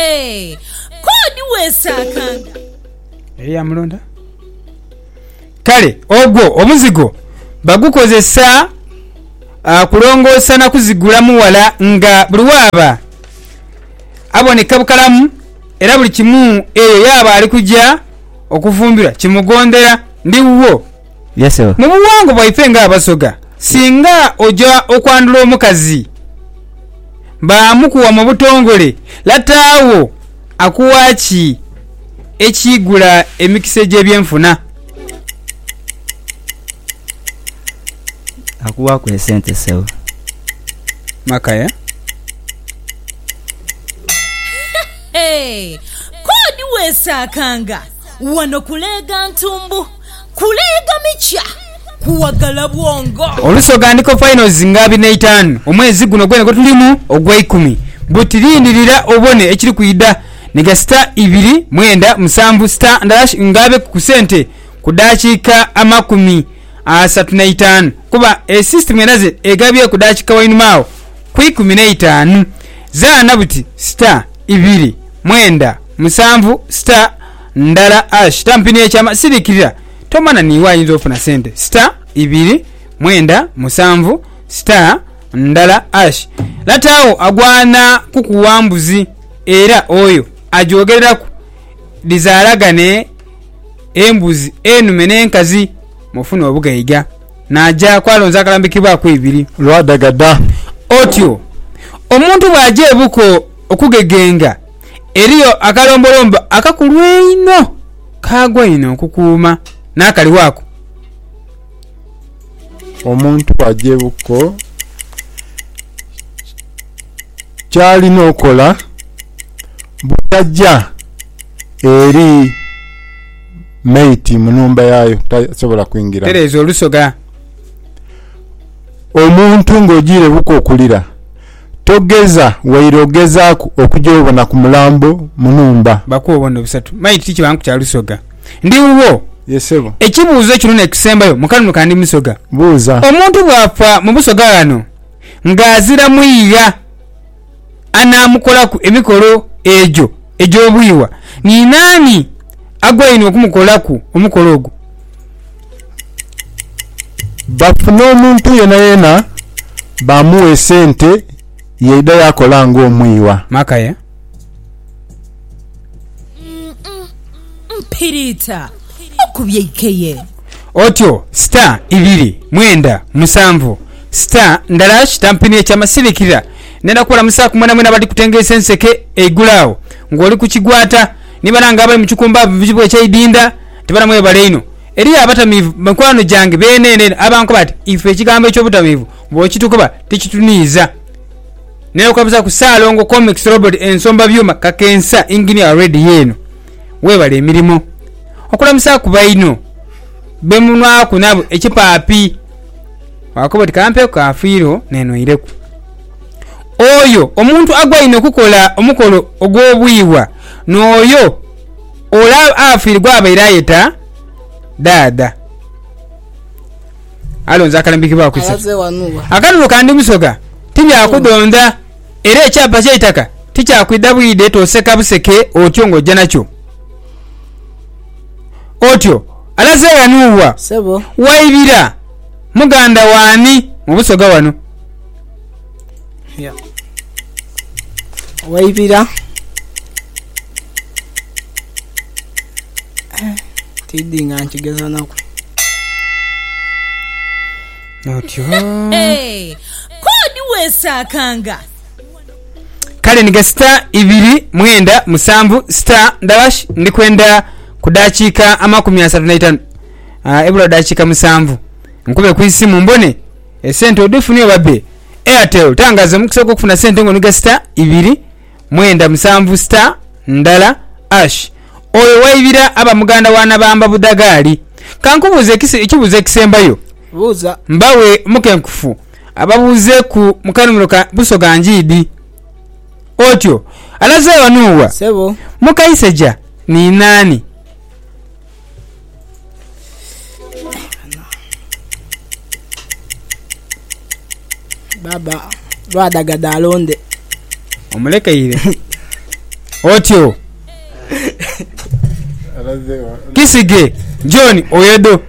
Kodi wesakanga. Amulonda. Kale ogwo omuzigo bagukozesa kulongoosa na kuzigula muwala nga buli waaba aboneka bukalamu era buli kimu eyo yaba ali kujja okufumbira kimugondera ndiwo. Yes sir. Mu buwango bwaife nga abasoga singa oja okwandula omukazi bamukuwa mu butongole lataawo akuwaki ekigula emikise gy'ebyenfuna akuwa ku esente sewe makaya. Kodi wesakanga wano kulega ntumbu kulega micha kuwagala bwongo. Olusoga ndiko finals nga 25 omwezi guno gwene tulimu ogwa 10 butirindirira obone ekiri kuyida niga star 2 mwenda musanvu star ndash ngabe ku sente kudachika amakumi 35 kuba system enaze egabye kudachika wainumao ku 15 zana buti star 2 mwenda musanvu star ndala ash tampini ekyama sirikirira tomana niwa yinzo ofuna sente star 2 mwenda musanvu star ndala ash lataawo agwana kukuwambuzi era oyo ajogereraku dizalagane embuzi enume n'enkazi mufuna obugayiga naja kwalonza akalambikibwa ku 2 lwadagada otyo omuntu bwaje ebuko okugegenga eriyo akalombolomba akakulweino kagwa ino okukuuma n'akali wako. Omuntu ajebuko kyali nokola butajja eri meiti munumba yayo tasobola kuingira terezo olusoga omuntu ngojire buko okulira togeza wairogeza okujobona ku mulambo munumba bakubona bisatu maiti tichi banku kya lusoga ndiwo. Yesebo ekibuuzo kino nekisembayo mukanu kandi musoga buuza omuntu bwafa mu busoga wano ngazira muyiga anamukolaku emikolo ejo obwiwa ni nani agwaino okumukolaku omukolo ogwo bafuna omuntu yena bamuwe sente yeida yakola ngo omwiwa makaya mpirita okubyeikeye otyo star 2 mwenda musanvu star ndalash tampini ekyamasirikira nenda kukola musaku mwana mwena bali kutengesa enseke eigulawo ng'oli kukigwata nibalanga abali mukikumba bijibu ekyaidinda tibana mwe baleino eri abatamivu makwano jange benene abanko bati ife ekigambo ekyobutamivu bwokitukuba tikituniiza nenda kukola ku Salongo Comics Robert ensomba byuma kakensa engineer ready yeno webale emirimu okola musaku baino bemunwa kunabo ekipaapi wakoba tikampe kafiiro neno ireku oyo omuntu agwaine okukola omukolo ogwobwiwa n'oyo ola afiirwa abairayeta dada alonza akalambikibwa kwisa akanulo kandi musoga tibyakudonda era ekyapa ky'eitaka tikyakwidda bwide toseka buseke otyo ng'ojja nakyo otyo alaze wanuwa sebo waibira muganda wani mu busoga wano ya waibira tidinga nkigeza nako otyo kodi wesakanga kale niga star 2 mwenda musanvu star ndawash ndikwenda kudachika amakumi 35 ebula dachika musanvu nkube kwisimu mbone esente odufuni babe Airtel tangaza mukisoko kufuna sente ngo niga star 2 mwenda musanvu star ndala ash oyo waibira aba muganda wana bamba budagali kankubuze ekibuze kisembayo buza mbawe mukenkufu ababuze ku mukanumuloka busoga njidi otyo alaze wanuwa sebo mukaiseja ni nani baba lwadagada alonde omuleka ile otyo Kisige John Oyedo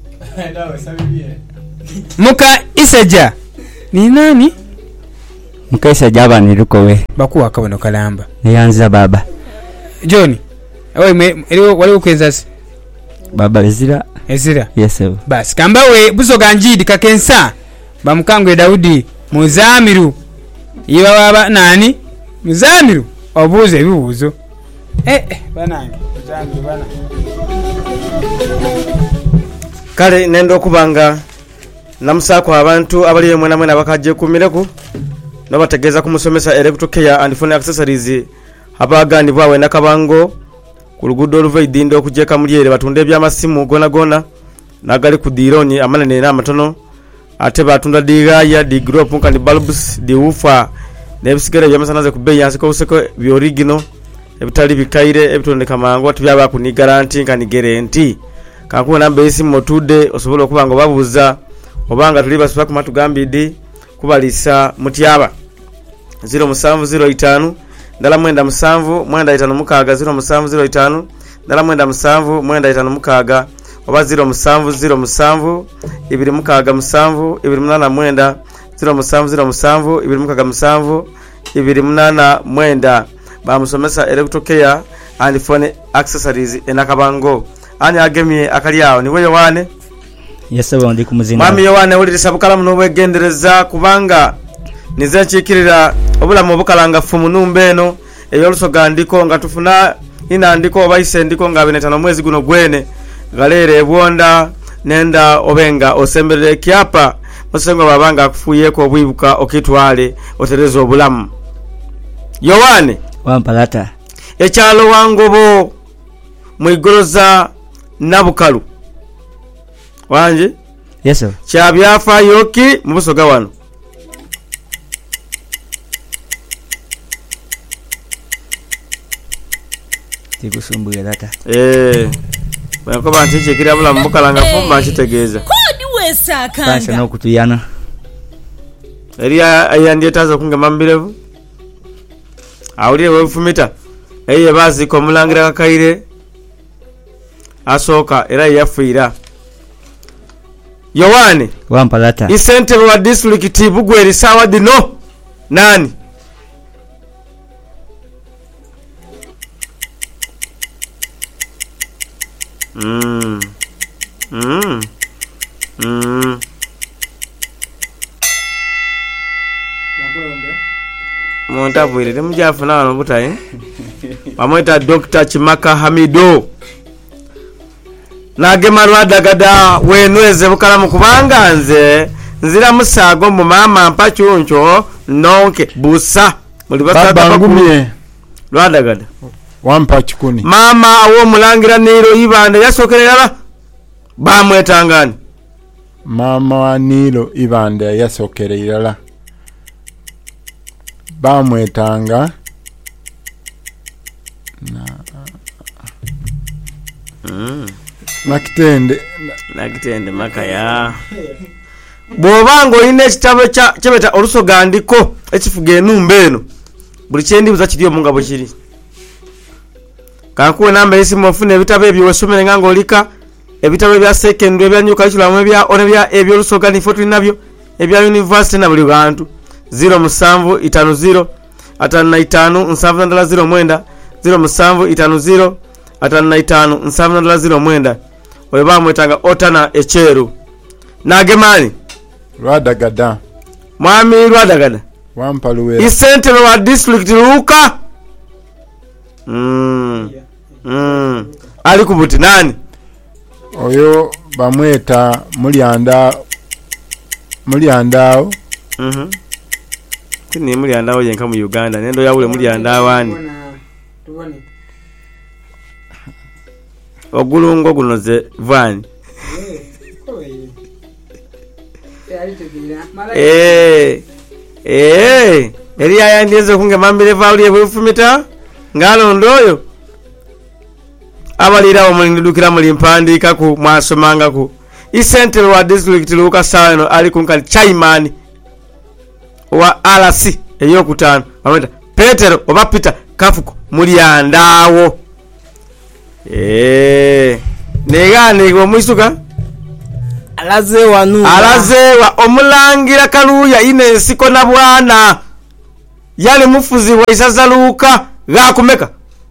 Muka Isaja ni nani? Muka Isaja bani lukowe bakuwa kabono kalamba niyanza baba John wali ukwenzasi baba Ezira yes sir bas kambawe busoga njidi kakensa bamukangwe Daudi Muzamiru iba baba nani Muzamiru obuze ebibuzo banange Muzamiru bana kale nendo kubanga namusako abantu abali mwena mwena bakaje kumireku nabategeza kumusomesa electrical care and phone accessories abagani bwawe nakabango ku lugudo oluvaidinde okujeka mulyere batunda ebyamasimu gona nagali ku dironi amanene n'amatono ate batunda digaya di group nkani bulbs di ufa nebisigere byamasanaze ku bei yansi ko useko bi original ebitali bikaire ebitondeka mango tubyaba ku ni guarantee nkani guarantee kakuwa namba esimu tude osobola okubanga babuza obanga tuli basuka ku matugambidi kubalisa mutyaba 0705 ndala mwenda musanvu mwenda itano mukaga 0705 ndala mwenda musanvu mwenda itano mukaga oba 0707 ibiri mukaga musanvu ibiri munana mwenda 0707 ibiri mukaga musanvu ibiri munana mwenda bamusomesa electrical care and phone accessories enakabango ani agemye akali yawo niwe Yohane yes sir ndi kumuzina mami Yohane uli risabukala muno bwegendereza kubanga nizachikirira obulamu obukalanga fumu numbeno eyolusoga ndiko nga tufuna ina ndiko obaise ndiko nga 25 mwezi guno gwene galere ebonda nenda obenga osembere kyapa musengo babanga akufuyeko obwibuka okitwale oterezo obulamu Yohane wampalata ekyalo wangobo mwigoroza nabukalu wanje yes sir kyabyafa yoki mubusoga wano tikusumbuye data bako bantu chekira bula mukalanga fumba chitegeza kodi wesakanga kasha no kutuyana eria ayandye tazo kunga mambirevu awuliye wefumita eye bazi ko mulangira kakaire asoka era yafuira Yohane wampalata isente wa district Bugweri sawa dino nani Monta bwire mujafu na wano butai bamweta Dr. Chimaka Hamido nagema Lwadagada wenweze bukalamu kubanga nzira musago mu mama mpachuncho nonke busa muri bangumye Lwadagada wampa kikuni mama awo mulangira Nilo Ibanda yasokerera bamwetangani mama wa Nilo Ibanda yasokerera bamwetanga nakitende makaya bobango ine kitabo kyabeta olusogandiko ekifuge numbeno buli kyendi buza kiriyo mungabo kiri kankuwe namba esimu ofune ebitabo ebyo wesomere nganga olika ebitabo bya secondary bya nyuka chulamu bya one bya ebyo lusogani foto nabyo ebya university na buli bantu 0750 atanaitano 700 mwenda 0750 atanaitano 700 mwenda oyo bamwetanga otana echeru nagemani Lwadagada mwami Lwadagada wampaluwera isente wa district Luka ali kubuti nani oyo bamweta mulyandao kini mulyandao yenka mu Uganda nendo yawule mulyandao ani ogulungo gunoze vani eri ayandeze kunge mambire vauli ebufumita ngalo ndoyo abalira omulindukira muli mpandika ku mwasomanga ku isente wa district Luka Sano ali kunka chairman wa RC eyokutano bamweta Petero oba Peter kafuko mulyandaawo neganirwa mwisuka alazeewa omulangira Kaluuya ine ensiko na bwana yali mufuzi wa isaza Luuka gakumeka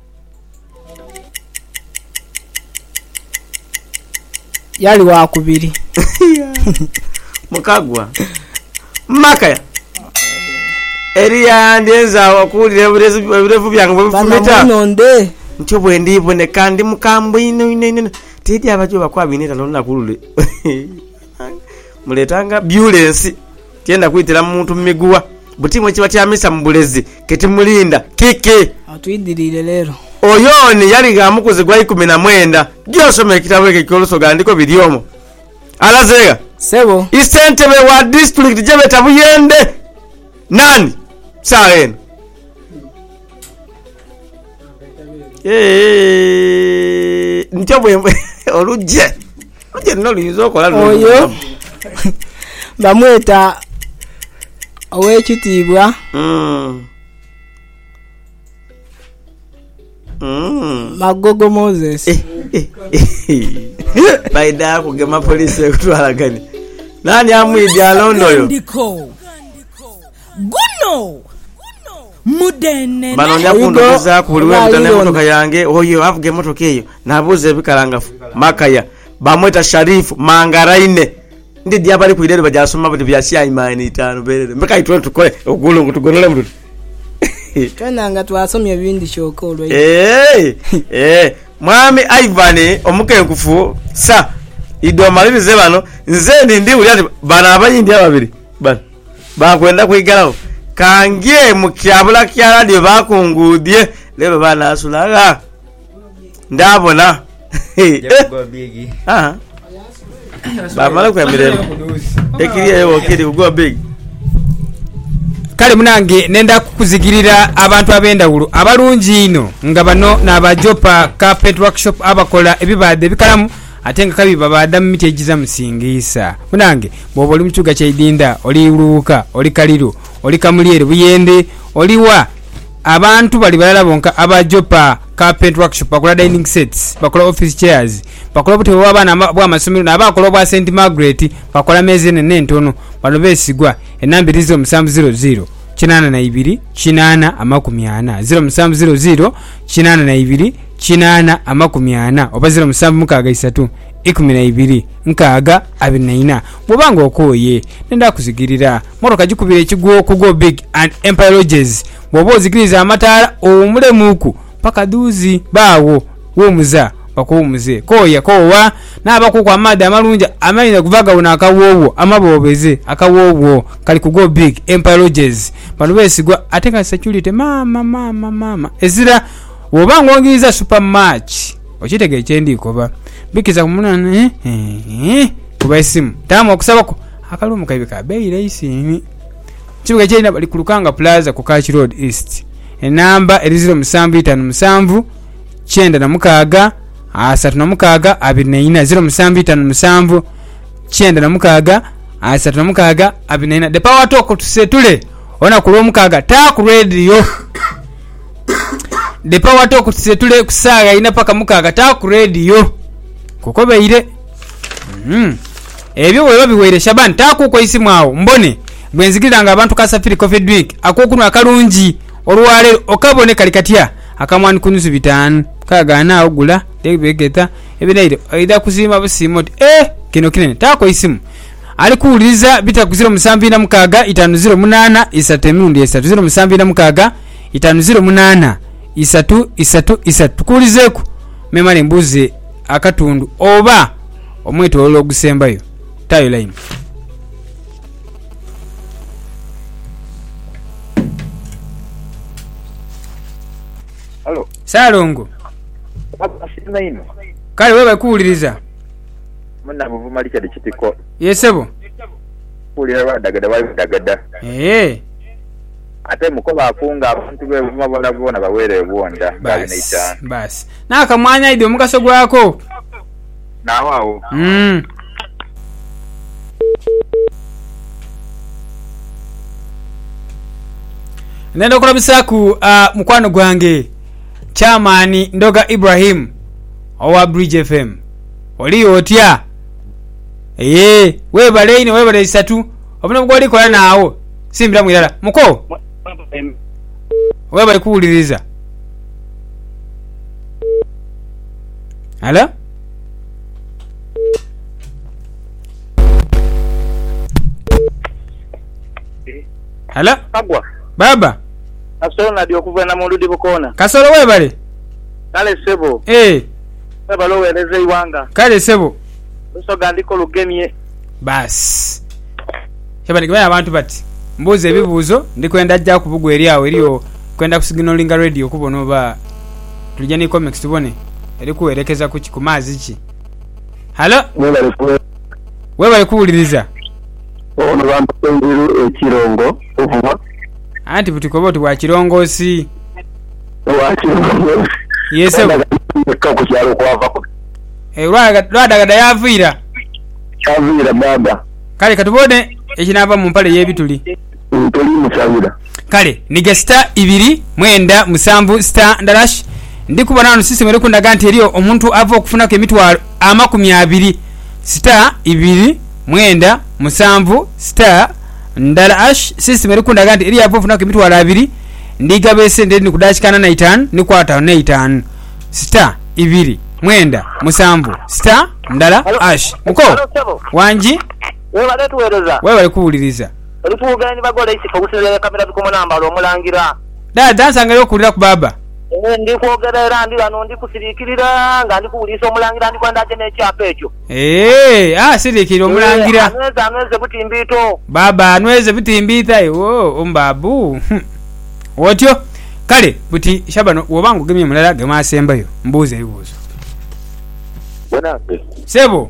yali wakubiri mukagwa makaya eriya ndienza wakulire ebirevu byange bifumita nonde ntyo bwendiboneka ndi mukambwe ino tedi abajo bakwabinira lonna kulule muletanga ambulance tienda kuitira muntu mmiguwa butimwe kiba kyamisa mu bulezi ketimulinda kiki atwidirire lero oyoni yali gamukuzi gwa 19 gyosoma ekitabo eke kyoluso gandiko biryomo alazeega sebo isentebe wa district jebe tabuyende nani saen ntyo bwe oluje no lizo kola oyo bamweta owekitiibwa Magogo Moses baida kugema polisi kutwalagani nani amwidya alondo guno mudene bano nyakunduza kuliwe mutane motoka yange oyo avuge motoka eyo nabuze ebikalangafu makaya bamweta Sharifu Mangaraine ndi diabali kuidere bajasoma bati byashya imani 5 berere mbeka itwe tukole ogulungu tugonole mtu kananga twasomye bindi shokolo mwami Ivan omukenkufu sa idomalirize bano nze ndi uli ati bana abayindi ababiri bana bakwenda kwigalawo kangie mukyabula kya radio bakungudye lero bana asulaga ndabona bamala kwamire ekiriya yo kiri ugo big kale munange nenda kukuzigirira abantu abendawulo abalungi ino nga bano n'abajopa carpet workshop abakola ebibadde bikalamu ate nga kabi babadda mu miti egiza musingisa munange bw'oba oli mukibuga kyaidinda oli Luuka oli Kaliro oli Kamulyere Buyende oliwa abantu bali balala bonka abajopa carpet workshop bakola dining sets bakola office chairs bakola butebe bw'abaana bw'amasomero n'abakola bwa St Margaret bakola mezi enne ntono bano beesigwa enambirizo 700 82 8 40 0700 82 8 40 oba 0763 12 nkaaga 24 bwobanga okooye nenda kuzigirira motoka gikubira ekigwo kugo big and Empire Lodges bwoba ozikiriza amataala omulemuku paka duzi bawo womuza bakuumuze koya kowa n'abakuku amade amalungi amayina kuvaga una akawowo amabobeze akawowo kali kugo big Empire Lodges bano besigwa atenga security mama ezira woba ngongiriza super match okitege ekyendiko ba bikiza kumunana kuba isimu tamu okusabako akalumu kaibika bei raisi kibuga kyenda bali ku Lukanga Plaza ku Kachi Road East enamba 0757 96 36 24 0757 96 24 the power talk tusetule ona kulo mukaga ta ku radio the power talk tusetule kusaga ina paka mukaga ta ku radio kukobeire ebyo wewe biwere Shaban ta ku isimu awo mbone bwenzigiranga abantu kasafiri coffee drink akokuno akalungi olwale okabone kalikatya akamwani kunusu 5 kagana ogula debegeta ebinaire aida kuzima busimo kino kinene tako isimu ali kuuliza bita ku 07 mukaga 508 isatemirundi 07 mukaga 508 isatu kuulizeku memale mbuze akatundu oba omweto ologusembayo tayo line. Hello. Salongo. Asina ino. Kale wewe kuuliriza. Muna muvuma licha dikitiko. Yesebo. Kulira dagada wali dagada. Ate mukoba akunga abantu be vuma bona bawere bonda. Bas. Na kamwanya idio mukaso gwako. Na wao. nenda okulabisa ku mukwano gwange chairman Ndoga Ibrahim owa Bridge FM. Oli otya? Webale ine webale isatu. Obuna bwoli kola naawo. Simbira mwirala. Muko? Webale kuwuliriza. Hala? Hala? Agwa. Baba. Kasolo nadi okuva na muludi bukona. Kasolo webale. Kale sebo. Webale weleze iwanga. Kale sebo. Usoga ndiko lugemye. Bas. Shabani kimaya abantu bati. Mbuze ebibuzo ndikwenda ajja kubugwa eri awo eriyo kwenda kusignalinga radio kubona oba tulija ni comics tubone eri kuwerekeza ku kikumazi ki. Halo? Webale kuwuliriza. Ono bampendiru ekirongo okuva. Anti butikoboti bwa kirongosi. Wakirongo. Yese. Kako kyalo kwava ko. Lwadagada yaviira. Yaviira baba. Kale katubone ekinava mu mpale y'ebituli. Ntoli musawira. Kale nige star 2 mwenda musanvu star ndalash ndikubona hano system eri kundaga nti eriyo omuntu ava okufuna ku emitwalo 20 star 2 mwenda musanvu star ndalash system eri kundaga nti eriyo ava okufuna ku emitwalo 2 ndigabese ndeni kudashikana na 5 ni kwata na 5 star 2 mwenda musanvu star ndala ash muko wanji Webale tuwereza. Webale kuwuliriza. Olutugani bagola isifa kusilera kamera bikomo namba omulangira. Dansanga yokulira ku baba. Ndi kwogerera ndi bano ndi kusirikirira nga ndi kuwulisa omulangira ndi kwanda ate n'ekyapa ekyo. Sirikira omulangira. Anweze butimbito. Baba anweze butimbita ombabu. Otyo kale buti Shabano wobangu gemye mulala gemasembayo mbuze ebibuzo. Bonange. Sebo.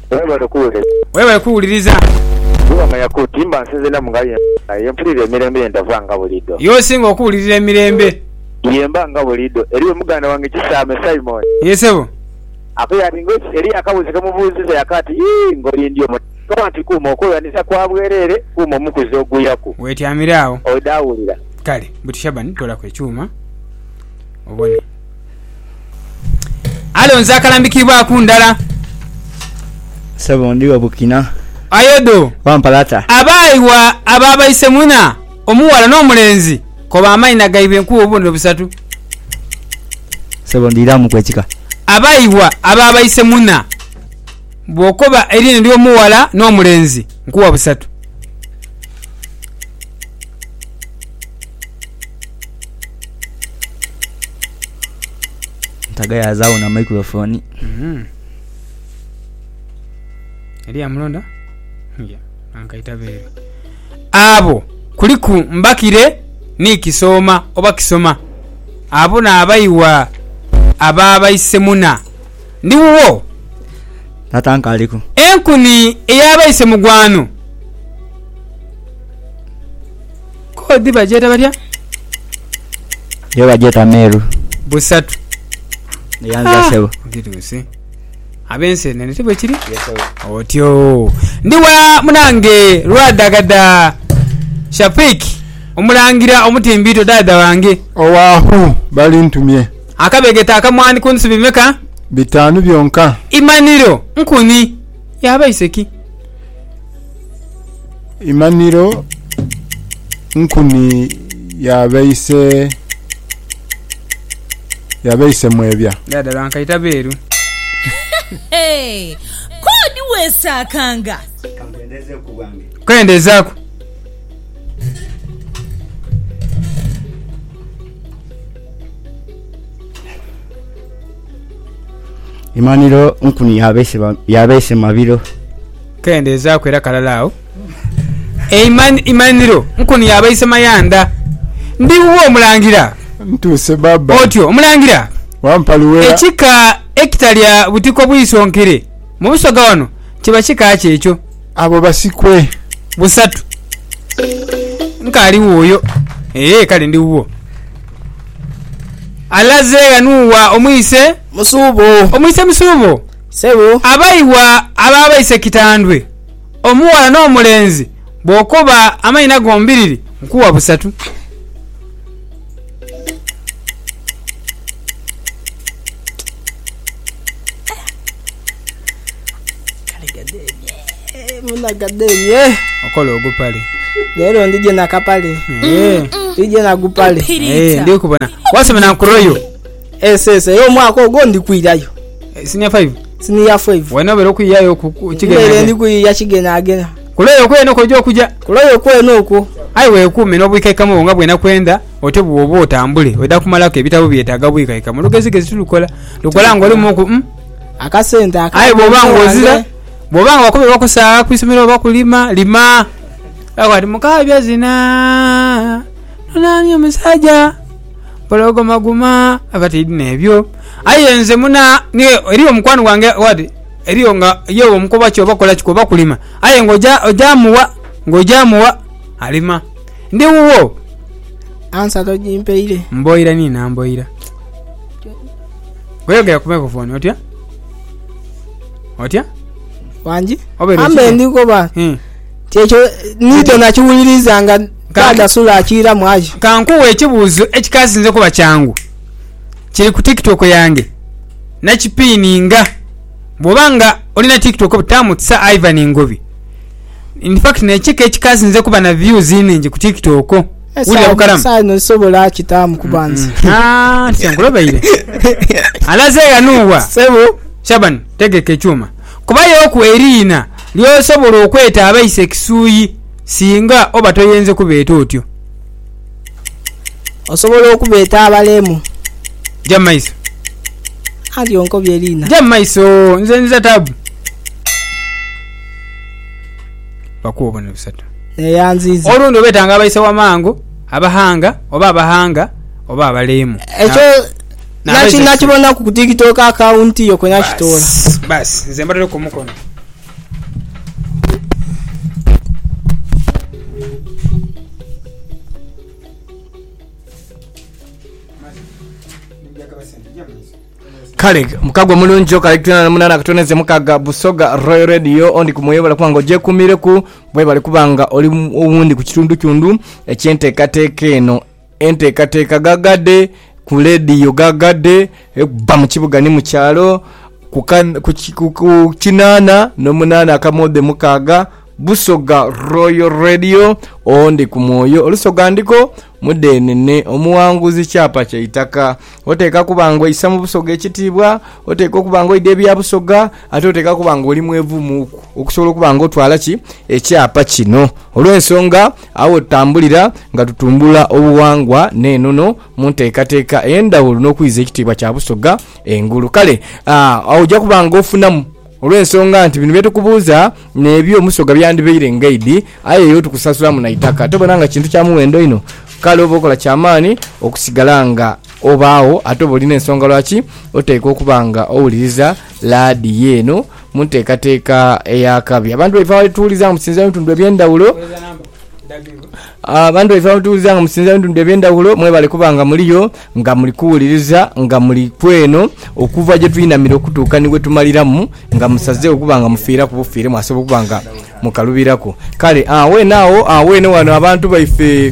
Webale kuwuliriza. Wamanya kutimba nsinze na mungaye. Yempulira emirembe ndavanga bulido. Yo singa okuwuliriza emirembe. Yemba nga bulido. Eriwe muganda wange Kisame Simon. Yesebo. Akoya ningo eri akabuze kamubuziza yakati ngoli ndio mwanti kuma okoyanisa kwa bwerere kuma mukuze oguyako. Wetyamirawo. Odawulira. Kale buti Shabani tola ku ekyuma. Obone. Alonza akalambikibwa akundala. Sebo ndiwa Bukina. Ayodo. Wampalata. Abayiwa ababayise muna omuwala n'omulenzi ko bamayina gaibe nkuwo obundo busatu. Sebo ndira mu kwekika. Abayiwa ababayise muna bwokoba erine ndi omuwala n'omulenzi nkuwa busatu. Ntagaya zao na microphone. Elia mulonda? Ankaita bere. Abo kuliku mbakire ni kisoma oba kisoma. Abo na abayiwa ababayise muna. Ndiwo. Tatanka aliko. Enkuni eyabayise mugwano. Ko diba jeta batya? Yewa jeta meru. Busatu. Yanza sebo. Nditusi. Abense nene tibwe kiri? Otyo. Ndiwa munange lwadagada Shapiki omulangira omutimbito dada wange. Owahu bali ntumye. Akabegeta akamwani kunsubi meka? 5 byonka. Imaniro nkuni yabayiseki. Imaniro nkuni yabayise mwebya. Dada wankaita beru. Kodi wesakanga. Kampendeze kubange. Kwendezako. Imaniro nkuni yabese mabiro. Kwendezako era kalalao. Imaniro nkuni yabayise mayanda. Ndiwo omulangira. Ntuse baba. Otyo omulangira. Wampaluwera. Ekika ekitalia butiko bwisonkere. Mu busoga wano kiba kikaaki ekyo. Abo basikwe. Busatu. Nkali wuyo. Kale ndi wuwo. Alaze yanuwa omwise Musubo. Omwise musubo. Sebo. Abayiwa ababayise kitandwe. Omuwala n'omulenzi bwokoba amayina gombiriri nkuwa busatu. munagadde okola ogupale lero ndije nakapale ndije nagupale ndi kubona wasema na kuroyo sese yo mwako ogwo ndikwirayo senior 5 senior 5 wena bero kuyayo kigenda ndi kuya kigena agena kuroyo kweno kojo kuja kuroyo kweno okwo ai we kume no bwikaikamu nga bwena kwenda otebu obo otambule weda kumalako ebitabo byetaga bwikaikamu lugezigezi tulukola lukola ngoli muku akasenta ai bobango ozira bobango bakobe bakosa kwisomero bakulima lima akwati mukabya zina nani omusajja pologo maguma akati nebyo ayenze muna ni eriyo mukwano wange wadi eriyo nga yewo omukoba kyo bakola kiko bakulima aye ngojamuwa alima ndi wuwo ansa to jimpeire mboira ni na mboira kwega ku microphone otya wanji Obere ambe ndiko ba Checho nito nakiwulirizanga kada sula akira mwaje kankuwe ekibuzo ekikazinze kuba kyangu kiri ku TikTok yange nakipininga bobanga olina TikTok butamutsa Ivan Ngobi in fact necheke ekikazinze kuba na views ningi ku TikTok uli okukaram sano sobola kitamu kubanza tyanguloba ile alaze yanuwa sebo Shaban tegeke chuma kubayo ku erina lyo sobola okweta abayise kisuyi singa oba toyenze kubeeta otyo osobola okubeeta abalemu jamaiso ali onko byerina jamaiso nze tabu bakuba ne bisatu yanziza olundo betanga abayise wa mango abahanga oba abalemu ekyo nakibona ku TikTok account yo kwe nakitola bas nze mbatale ku mukono kale mukagwa mulungi okalekitana na munana katoneze mukaga Busoga Royal Radio ondi kumuyebala kwanga je kumireku bwe bali kubanga oli owundi ku kitundu kyundu ekyentekateeka eno entekateeka gagadde ku radio gagadde ba mu kibuga ni mu kyalo ku kinana no munana akamode mukaga Busoga Royal Radio ondi ku mwoyo olusoga ndiko mudenene omuwanguzi kyapa kyeitaka oteka kubanga isa mu Busoga ekitibwa oteka kubanga ide bya Busoga ate oteka kubanga oli mwevumuku okusobola kubanga otwala ki ekyapa kino olw'ensonga awo tambulira nga tutumbula obuwangwa nenono munteekateeka endawulo n'okwiza ekitibwa kya Busoga engulu kale ojja kubanga ofunamu olw'ensonga nti bino byetukubuuza nebyo omusoga byandibeire ngaidi aye yo tukusasula munaitaka tobonanga kintu kya muwendo ino kale oba okola kyamaani okusigala nga obaawo ate oba olina ensonga lwaki oteeka okubanga owuliriza laadiyo eno munteekateeka eyakabi abantu baifa balituwuliza nga musinza ebitundu ebyendawulo abantu baifa balituwuliza nga musinza ebitundu ebyendawulo mwebale kubanga muliyo nga muli kuwuliriza nga muli kweno okuva gye tuyinamira okutuuka niwe tumaliramu nga musaze okubanga mufiira ku bufiire mwasobola okubanga mukalubirako kale weno wano abantu baife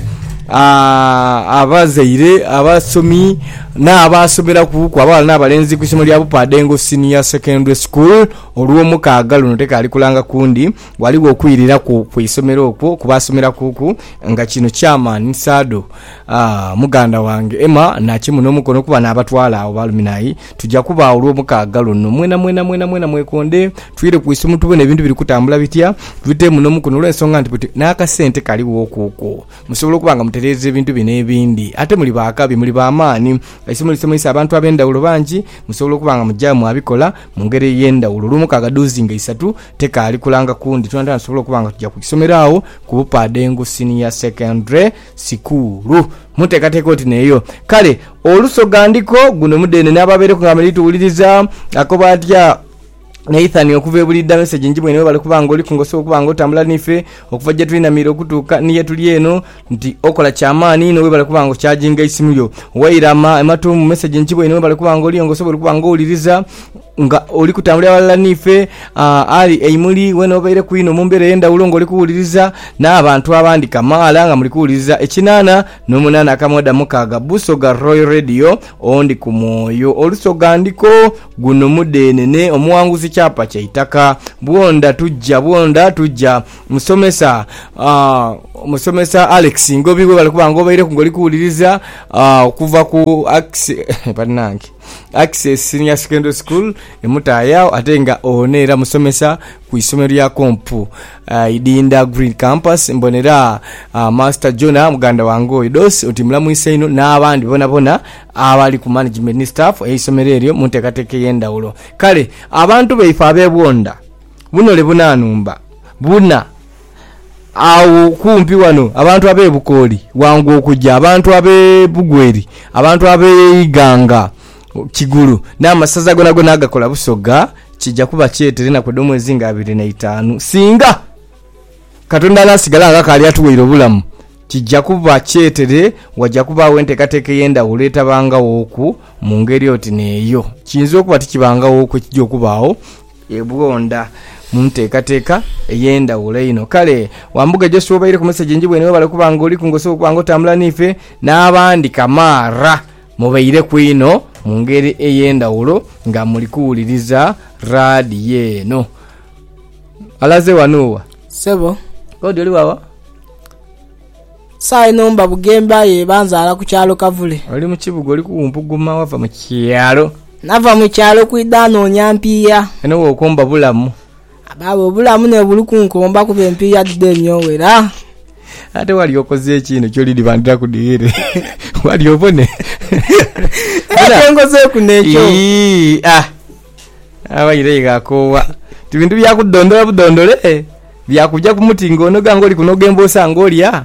abazaire abasomi n'abasomera ku abawala n'abalenzi ku isomero lya Bupadengo Senior Secondary School olw'omukaaga luno tekali kulanga kundi waliwo okwirira ku isomero okwo kubasomera kuku nga kino kyamaani sado muganda wange Emma nakimu n'omukono kuba n'abatwala abo baluminayi tujja kuba olw'omukaaga luno mwena mwekonde twire ku isomo tubone ebintu biri kutambula bitya tute muno mukono olw'ensonga nti n'akasente kaliwo okuko musobola kubanga mutereze ebintu bino ebindi ate muli baakabi muli baamaani isomo lisemisa abantu abendawulo bangi musobola okubanga mujjamu abikola mu ngeri y'endawulo olw'omukaaga dozinga 3 tekali kulanga kundi twandana sobola okubanga tujja ku isomero awo ku Bupadengo Senior Secondary School muteekateeka oti neyo kale olusoga ndiko guno mudene n'ababeereko nga mulituwuliriza akoba atya Nathan okuva ebulidda message njibwe ne bali kubanga oli kungoso okubanga otambula nife okuva gye tuyinamira okutuuka niye tuli eno nti okola kyamaani no bali kubanga charging isimu yo wairama ematu mu message njibwe ne bali kubanga oli ngoso bali kubanga oliriza nga oli kutambula wala nife ali eimuli weno baire kuino mumbere yenda ulongo oli kuwuliriza n'abantu abandi kamala nga muli kuwuliriza ekinana n'omunana akamoda mukaga Busoga Royal Radio ondi ku mwoyo olusoga ndiko guno mudenene omuwanguzi ekyapa kyaitaka Buonda tujja musomesa Alex Ngobi gwe balikuba ngobaire ku ngoli kuwuliriza okuva ku Access Senior Secondary School emutaya ate nga onera musomesa ku isomero lya Kompu Idinda Green Campus mbonera Master Jonah muganda wango Idos otimulamu iseino n'abandi bona abali ku management staff eisomero eryo muntekateke yendawulo kale abantu beifa abebonda buno le bunanumba buna awo kumpi wano abantu abebukoli wangu okujja abantu abebugweri abantu abeyiganga Kigulu n'amasaza gona agakola Busoga kijja kuba kyetere na kwedo mwezi nga 25 singa Katonda nasigala nga kali atuwiro bulamu kijja kuba kyetere wajja kuba wentekateke yenda uleta banga woku mu ngeri oti neyo kinzo kuba tikibanga woku kijja okubaawo ebwonda muntekateka yenda uleino kale wambuga Joshua obaire ku message njibwe newe bali kubanga oli kungoso kubanga tamula nife n'abandi kamara mubaire kwino mu ngeri eyenda ulo nga muli kuwuliriza radio eno alaze wanuwa sebo kodi oli wawa sai nomba bugemba ye banzaala ku kyalo Kavule oli mu kibuga oli kumpuguma wava mu kyalo nava mu kyalo kuidano nyampiya eno wokomba bulamu ababo bulamu ne bulukunkomba ku bempiya dide nyowera ate wali okoze ekino kyoli libandira ku diire wali obone atengoze ku nekyo abayire gakowa tibintu byakudondola budondole byakujja kumutinga ono gango oli kunogemba osanga olya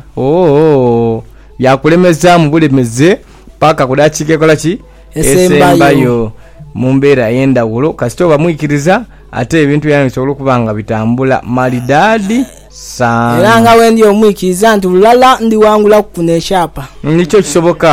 byakulemeza mu bulemeze paka kudachike kola ki esembayo mu mbeera y'endawulo kasito bamwikiriza ate ebintu byano bisobola kubanga bitambula malidadi sana era nga wendi omwikiriza nti lulala ndi wangula kukuna eshapa nicho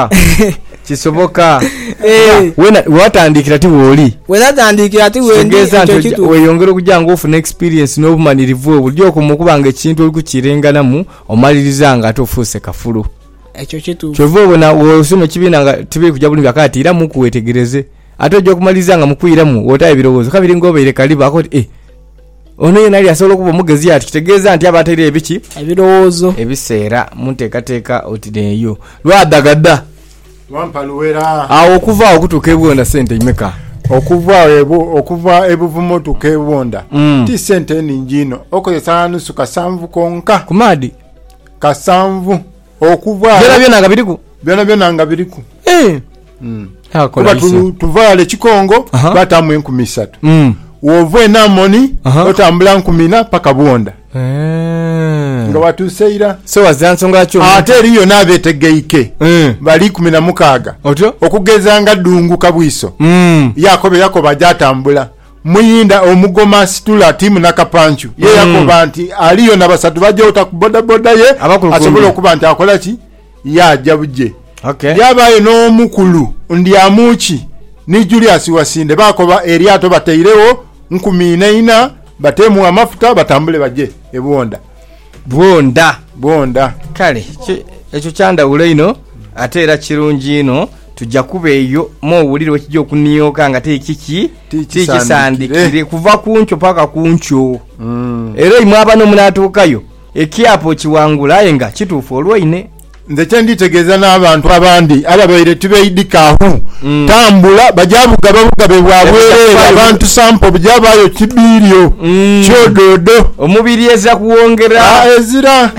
kisoboka wena watandikira ti woli wendi ekyo kitu weyongera okujanga ofuna experience n'obumanirivu obulyo okumukubanga ekintu oli kukirenganamu omaliriza nga ate ofuuse kafulu ekyo kitu kyova obona osoma ekibiina nga tibiri kujja buli mbakati era mukuwetegereze ate ojja okumaliza nga mukwiramu wotayo ebirowoozo kabiri ng'obeire kalibu akoti ono yena ali asobola okuba omugezi ati kitegeeza nti abateire ebiki ebirowoozo ebiseera munteekateeka oti neeyo lwadagadda Wampaluwera awo okuva okutuuka ebwonda sente imeka okuva ebuvumo otuuka ebwonda ti sente eningi ino okozesa nusu kasanvu konka ku maadi kasanvu okuva byona nga biriku kuba tuvaala ekikongo batamu 3,000 wova enamoni otambula 10,000 paka bwonda nga watuseira so wazansonga kyo ate eriyo nabetegeike bali 16 otyo okugeza nga dungu kabwiso yakoba jatambula muyinda omugoma situla timu nakapanchu ye yakoba nti aliyo nabasatu bajja otakuboda boda ye asobola okuba nti akola ki yajja buje yabayo n'omukulu ndi amuki ni Julius Wasinde bakoba eriato bateirewo 14 batemu amafuta batambule baje ebwonda bwonda kale ekyo kyandawulo ino ate era kirungi ino tujja kuba eyo mowulire wekijja okuniyoka nga tikisandikire kuva kunkyo paka kunkyo era imwe abano munatuukayo ekiapo kiwangula aye nga kituufu olwaine nze kyenditegeeza n'abantu abandi ababaire tubeidikaho tambula bajabuga babugabe bwabwerere abantu sampo bjabayo kibirio kyododo omubiri eza kuwongera ezira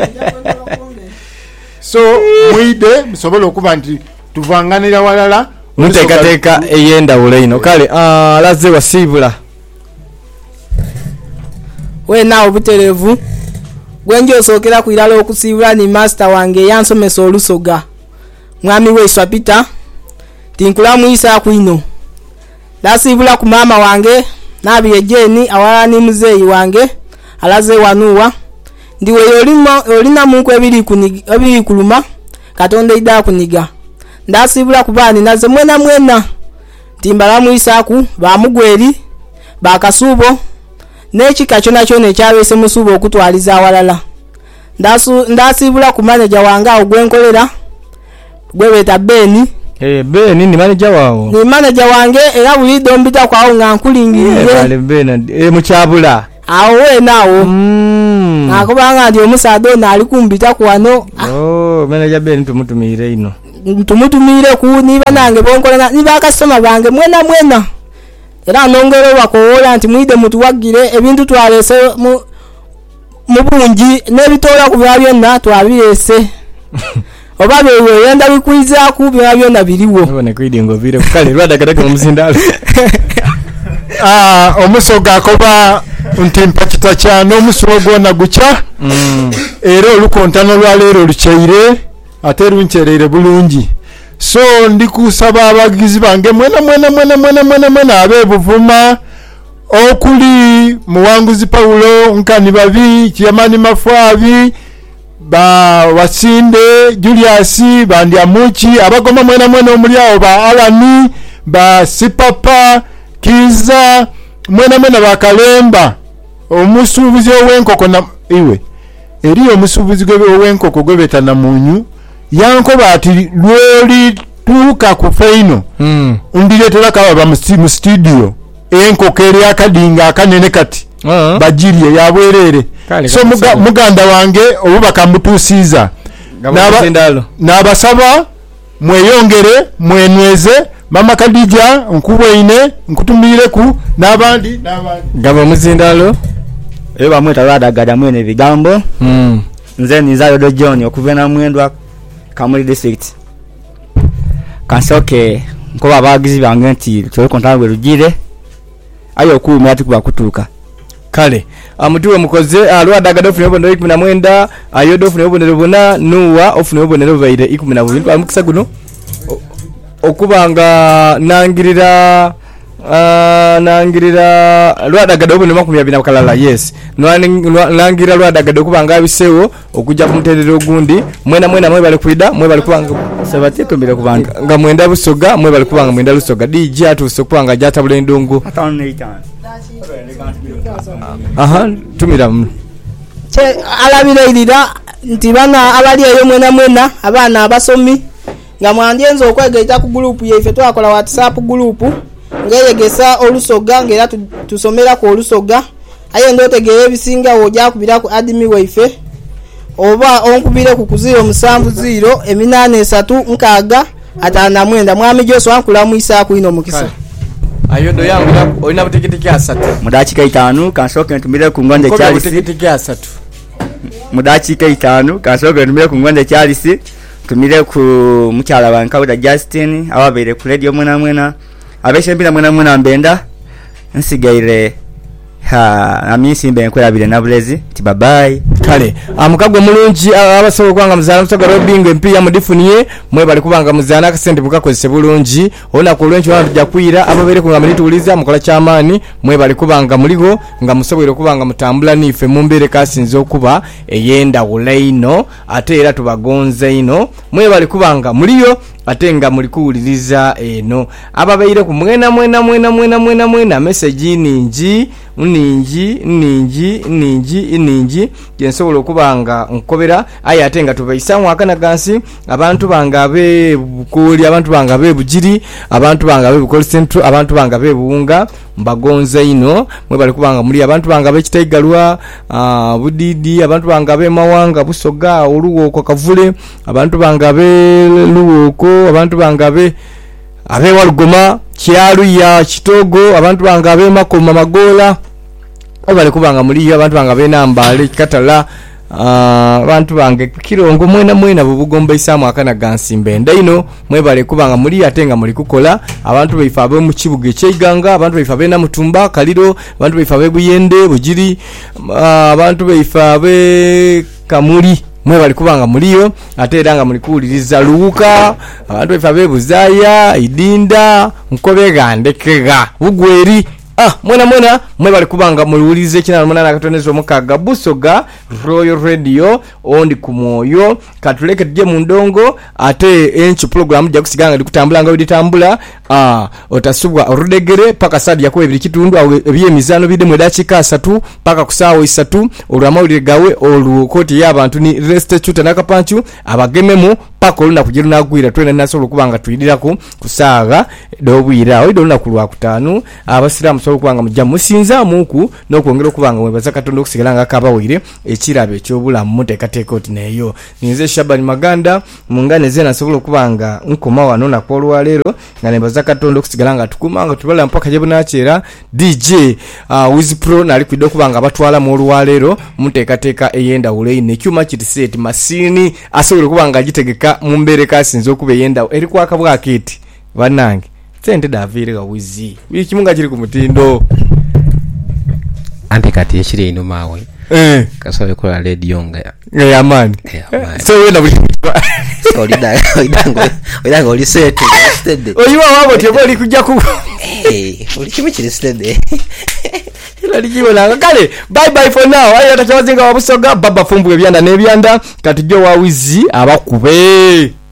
so mwide musobola okuba nti tuvanganira walala muteekateeka ey'endawulo ino kale alaze wasiibula wena obuterevu gwenje osookera ku irala okusiibula ni master wange yansomesa olusoga mwami weiswa Peter tinkulamu isa kwino ndasiibula ku mama wange nabiye Jeni awala ni muzeyi wange alaze wanuwa ndiwe olina munku ebiri kuluma Katonda ida kuniga ndasiibula ku bani naze mwena timbalamu isaku bamugweri bakasubo n'ekika kyona kyona ekyalwese musubo okutwaliza awalala ndasiibula ku manager wange awo gwenkolera gwebeta Beni Ben ni manager wao. Ni manager wange era buli dombita kwa nga nkulingirire. Bale Ben mukyabula. Awe nawo. Akubanga ndi omusado nali kumbita kwano. Manager Ben tumutumire ino. Tumutumire ku niba nange bonkola niba customer bange mwena. Era nongero bakowola nti mwide mutuwagire ebintu twalese mu bungi nebitola ku byonna twabirese. Oba bewe yenda bikwiza ku byonna biriwo. Nabone kwidi ngovire kale lwadagadaga mu muzindalo. Omusoga akoba ntimpa kitakyano omusogo gwona guca. Era olukontano lwa leero lukyayire ate runkyerere bulungi. So ndikusaba abagizi bange mwena abebuvuma okuli muwanguzi Paulo nkani babi Kiamani Mafwabi ba Wasinde Julius bandi amuchi abagoma mwena omulyawo ba Alani ba Sipapa Kiza mwena bakalemba omusubuzi owenkoko na iwe eri omusubuzi owenkoko gwebeta na munyu yanko bati lwoli tuka ku feino undiletera kaba mu studio enkoko eri akadinga akanene kati bajiriye yabwerere so muganda wange obubaka mutusiza n'abasaba mweyongere mwenweze mama Kadija nkubweine nkutumire ku n'abandi gaba muzindalo bamweta Lwadagada mwene bigambo nze nizayo do John okuvena mwendwa Kamuli district kansoke nko abagizi bange nti tole kontangwe rugire ayo kuumya tukuba kutuka kale amutuwe mukoze Lwadagada ofune obonero 19 ayodo ofune obonero buna nuwa ofune obonero baire 12 amukisa guno okubanga nangirira Lwadagada obonero 20 kalala yes nangira Lwadagada okubanga abisewo okujja kumutendera ogundi mwena mwe bali kwida mwe bali kubanga sabati tombere kubanga nga mwenda busoga mwe bali kubanga mwenda lusoga DJ atuse kubanga jatabula endongo tumira alabira irira nti bana abali eyo mwena abana abasomi nga mwandyenze okwegaita ku group yaife twakola WhatsApp group ngeyegesa olusoga ngera tusomera ku olusoga ayo ndotegere ebisinga ojja kubira ku admin waife oba onkubire ku 0700 883 nkaga atana mwenda mwami Joshua ankula muisa ku ino mukisa ayodo yangu olina butikiti kya 3 mudachika 5 kansoke ntumire ku ngonde Charles butikiti kya 3 mudachika 5 kansoke ntumire ku ngonde Charles tumire ku mukyala bankawuda Justin ababere ku radio mwena abeshe mbira mwena mbenda nsigaire amisi mbe nkwelabire na bulezi ti bye kale amukagwe mulungi abasobola kwanga muzana musoga robingo empia mudifuniye mwe bali kubanga muzana akasente bukakozese bulungi ona ku lwenchi wantu jakwira ababere ku ngamiri tuliza mukola kyamani mwe bali kubanga muligo nga musobole kubanga mutambula nife mumbere kasinzo kuba eyenda ulaino ate era tubagonze ino mwe bali kubanga muliyo atenga mulikuuliriza eno ababeire ku mwena message ningi yensobola okubanga nkobera aye atenga tubaisa mwakana gansi abantu banga be bukuli abantu banga be bujiri abantu banga be bukoli central abantu banga be buunga mbagonza ino mwe bali kubanga muri abantu banga be kitaigalwa budidi abantu banga be mawanga busoga oluwoko kavule abantu banga be luwoko abantu bangabe abe walugoma kyalu ya kitogo abantu bangabe makoma magola abali kubanga muri abantu bangabe nambale katala abantu bange kirongo mwena bubugomba isamu akana gansimbe ndaino mwe bali kubanga muri atenga muri kukola abantu baifabe mu kibuge kyeganga abantu baifabe na mutumba kaliro abantu baifabe buyende bujiri abantu baifabe kamuri mwe bali kubanga muliyo ate eranga muri kuuliriza luuka abantu efabe buzaya idinda nkobega ndekega bugweri mwena mwe bali kubanga muliulize kina munana katonezo mukaga busoga Royal Radio ondi kumoyo katuleke tuje mu ndongo ate enchi program ja kusiganga likutambula nga biditambula otasubwa orudegere paka sadi yako ebiri kitundu awo ebyemizano bide mu dakika 3 paka kusaawa 3 olwamawulire gawe olukoti y'abantu ni rest chuta nakapanchu abagememu paka oluna kujiru nagwira twena nasolo kubanga tuyidirako kusaaga dobwira oido oluna kulwa kutanu abasiramu solo kubanga mujja musinza muku nokwongera kubanga mwebaza Katonda okusigalanga kabawire ekirabe ekyobulamu muteekateeka oti neyo ninze Shabani Maganda mungane zena sobola kubanga nkoma wano nakolwa lero nga nembaza Katonda okusigalanga tukumanga tubala mpaka jebunachera DJ Wizpro nali kwidde kubanga batwala mu olwalero muteekateeka eyenda uleyi nekyuma kitiset masini asobola kubanga agitegeka mu mbeere kasinze okuba eyenda eri kwaka bwaketi banange sente davire ga wizi bili kimunga kiri ku mutindo ante kati ekiri ino mawe kasobe kola radio nga ya man so wena buli oidango oli set steady oyiwa wabo tebali kujja ku oli kimu kiri steady Likiwelanga kale bye bye for now ayata chawazinga wabusoga baba fumbu ebyanda nebyanda kati jo wawizi abakube